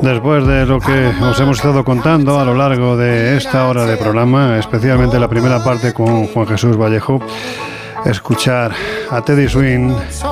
Después de lo que os hemos estado contando a lo largo de esta hora de programa, especialmente la primera parte con Juan Jesús Vallejo, escuchar a Teddy Swims